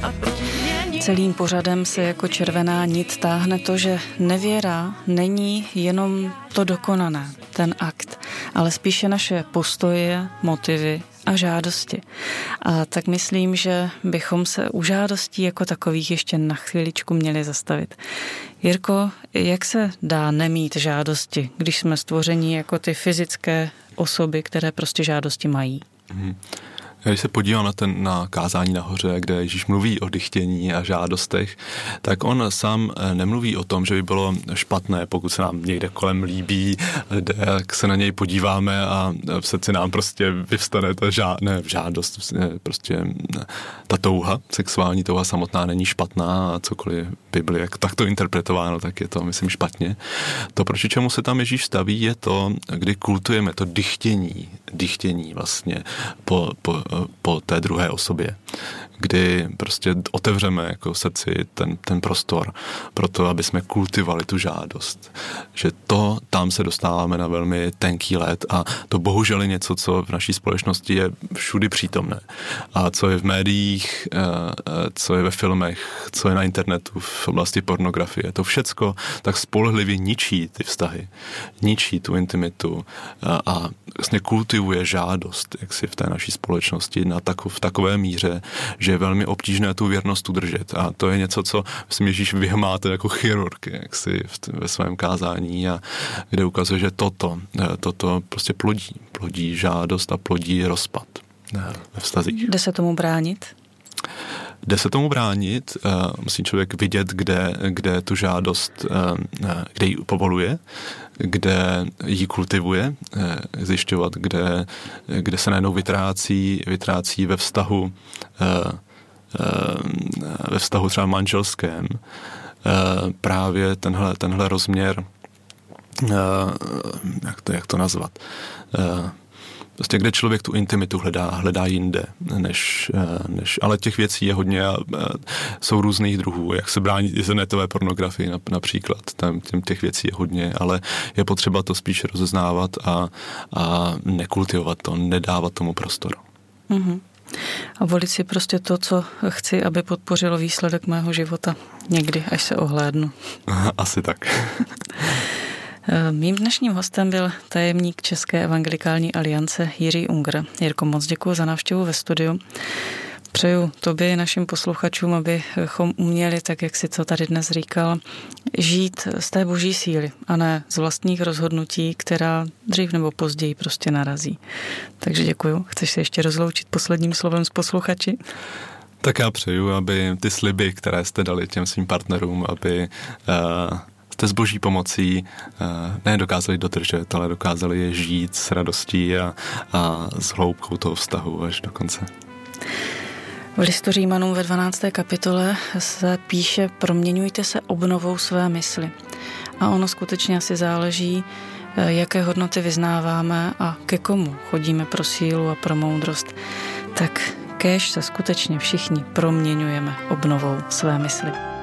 Celým pořadem se jako červená nit táhne to, že nevěra není jenom to dokonané, ten akt, ale spíše naše postoje, motivy a žádosti. A tak myslím, že bychom se u žádostí jako takových ještě na chviličku měli zastavit. Jirko, jak se dá nemít žádosti, když jsme stvoření jako ty fyzické osoby, které prostě žádosti mají? Když se podívám na kázání nahoře, kde Ježíš mluví o dychtění a žádostech, tak on sám nemluví o tom, že by bylo špatné, pokud se nám někde kolem líbí, jak se na něj podíváme a v srdci nám prostě vyvstane ta žádost, prostě ta touha, sexuální touha samotná není špatná a cokoliv Bibli, jak takto interpretováno, tak je to, myslím, špatně. To, proti čemu se tam Ježíš staví, je to, kdy kultujeme to dychtění vlastně po té druhé osobě, kdy prostě otevřeme jako srdci ten prostor pro to, aby jsme kultivovali tu žádost. Že tam se dostáváme na velmi tenký led a to bohužel je něco, co v naší společnosti je všudy přítomné. A co je v médiích, co je ve filmech, co je na internetu v oblasti pornografie. To všecko tak spolehlivě ničí ty vztahy, ničí tu intimitu a vlastně kultivuje žádost, jak si v té naší společnosti v takové míře, že je velmi obtížné tu věrnost udržet. A to je něco, co myslím, Ježíš vyhmáte jako chirurg, jak si ve svém kázání, a kde ukazuje, že toto prostě plodí žádost a plodí rozpad ve vztazích. Jde se tomu bránit? Jde se tomu bránit, musí člověk vidět, kde tu žádost, kde ji povoluje, kde ji kultivuje, zjišťovat, kde se najednou vytrácí ve vztahu třeba manželském, právě tenhle rozměr, jak to nazvat, prostě kde člověk tu intimitu hledá jinde, než ale těch věcí je hodně a jsou různých druhů, jak se bránit internetové pornografii například, těch věcí je hodně, ale je potřeba to spíš rozeznávat a nekultivovat to, nedávat tomu prostor. Mm-hmm. A volit si prostě to, co chci, aby podpořilo výsledek mého života někdy, až se ohlédnu. Asi tak. Mým dnešním hostem byl tajemník České evangelikální aliance Jiří Unger. Jirko, moc děkuji za návštěvu ve studiu. Přeju tobě i našim posluchačům, abychom uměli, tak jak si to tady dnes říkal, žít z té boží síly a ne z vlastních rozhodnutí, která dřív nebo později prostě narazí. Takže děkuju. Chceš se ještě rozloučit posledním slovem s posluchači? Tak já přeju, aby ty sliby, které jste dali těm svým partnerům, aby jste s boží pomocí ne dokázali dodržet, ale dokázali je žít s radostí a s hloubkou toho vztahu až do konce. V listu Římanům ve 12. kapitole se píše: proměňujte se obnovou své mysli. A ono skutečně asi záleží, jaké hodnoty vyznáváme a ke komu chodíme pro sílu a pro moudrost. Tak kéž se skutečně všichni proměňujeme obnovou své mysli.